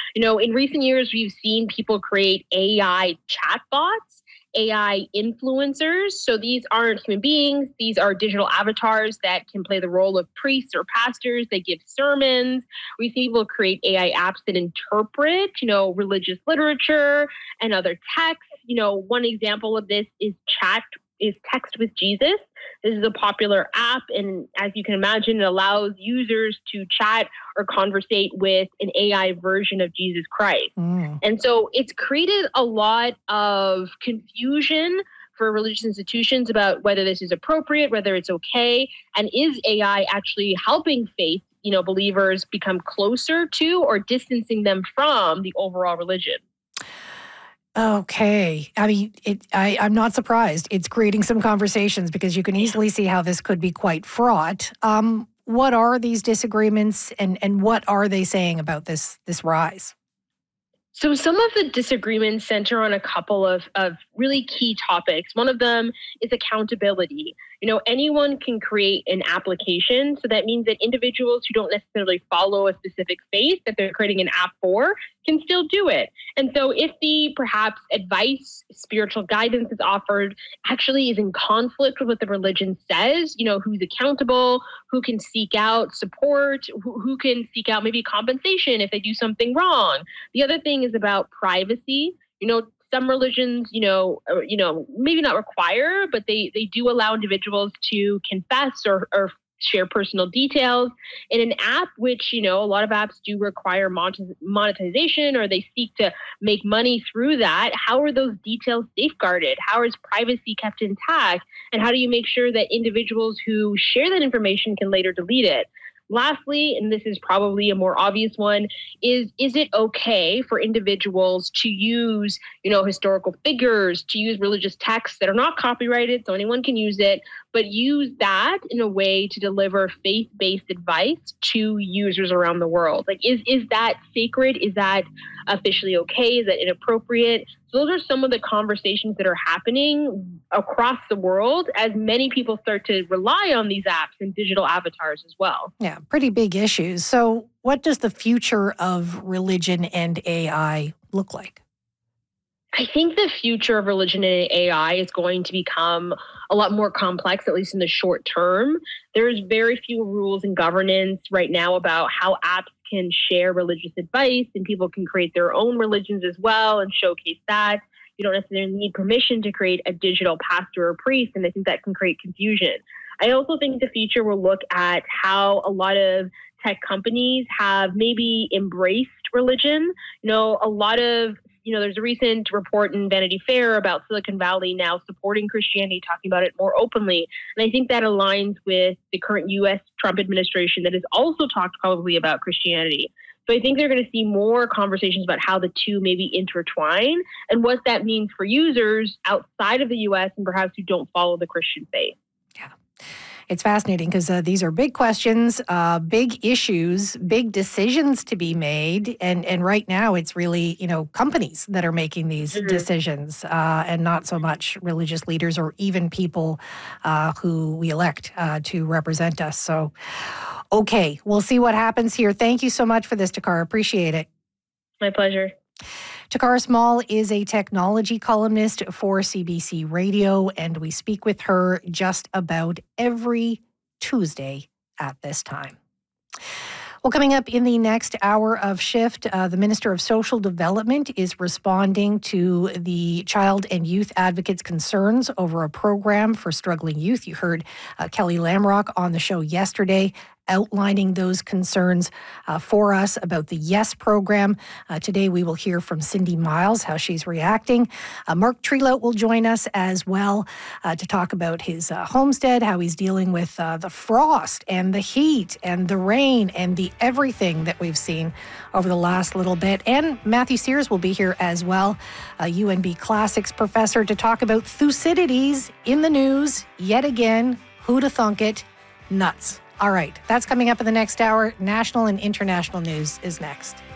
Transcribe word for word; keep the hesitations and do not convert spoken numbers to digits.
You know, in recent years, we've seen people create A I chatbots, A I influencers. So these aren't human beings. These are digital avatars that can play the role of priests or pastors. They give sermons. We see people create A I apps that interpret, you know, religious literature and other texts. You know, one example of this is chat is Text with Jesus. This is a popular app, and as you can imagine, it allows users to chat or conversate with an A I version of Jesus Christ. Mm. And so it's created a lot of confusion for religious institutions about whether this is appropriate, whether it's okay, and is A I actually helping faith, you know, believers become closer to or distancing them from the overall religion. Okay. I mean, it, I, I'm not surprised. It's creating some conversations because you can easily see how this could be quite fraught. Um, what are these disagreements and, and what are they saying about this, this rise? So some of the disagreements center on a couple of, of really key topics. One of them is accountability. You know, anyone can create an application. So that means that individuals who don't necessarily follow a specific faith that they're creating an app for can still do it. And so if the perhaps advice, spiritual guidance is offered actually is in conflict with what the religion says, you know, who's accountable, who can seek out support, who, who can seek out maybe compensation if they do something wrong. The other thing is about privacy. You know, some religions, you know, or, you know, maybe not require, but they, they do allow individuals to confess or, or share personal details in an app, which, you know, a lot of apps do require monetization or they seek to make money through that. How are those details safeguarded? How is privacy kept intact? And how do you make sure that individuals who share that information can later delete it? Lastly, and this is probably a more obvious one, is is it okay for individuals to use, you know, historical figures, to use religious texts that are not copyrighted, so anyone can use it, but use that in a way to deliver faith-based advice to users around the world? Like, is is that sacred? Is that officially okay? Is that inappropriate? So those are some of the conversations that are happening across the world as many people start to rely on these apps and digital avatars as well. Yeah, pretty big issues. So what does the future of religion and A I look like? I think the future of religion and A I is going to become a lot more complex, at least in the short term. There's very few rules and governance right now about how apps can share religious advice, and people can create their own religions as well and showcase that. You don't necessarily need permission to create a digital pastor or priest, and I think that can create confusion. I also think the future will look at how a lot of tech companies have maybe embraced religion. You know, a lot of You know, there's a recent report in Vanity Fair about Silicon Valley now supporting Christianity, talking about it more openly. And I think that aligns with the current U S Trump administration that has also talked probably about Christianity. So I think they're going to see more conversations about how the two maybe intertwine and what that means for users outside of the U S and perhaps who don't follow the Christian faith. Yeah. It's fascinating because uh, these are big questions, uh, big issues, big decisions to be made. And, and right now it's really, you know, companies that are making these mm-hmm. decisions uh, and not so much religious leaders or even people uh, who we elect uh, to represent us. So, okay, we'll see what happens here. Thank you so much for this, Takara. Appreciate it. My pleasure. Takara Small is a technology columnist for C B C Radio, and we speak with her just about every Tuesday at this time. Well, coming up in the next hour of Shift, uh, the Minister of Social Development is responding to the Child and Youth Advocates' concerns over a program for struggling youth. You heard uh, Kelly Lamrock on the show yesterday outlining those concerns uh, for us about the YES program. Uh, today we will hear from Cindy Miles, how she's reacting. Uh, Mark Trelout will join us as well uh, to talk about his uh, homestead, how he's dealing with uh, the frost and the heat and the rain and the everything that we've seen over the last little bit. And Matthew Sears will be here as well, a U N B Classics professor, to talk about Thucydides in the news yet again. Who'da thunk it? Nuts. All right, that's coming up in the next hour. National and international news is next.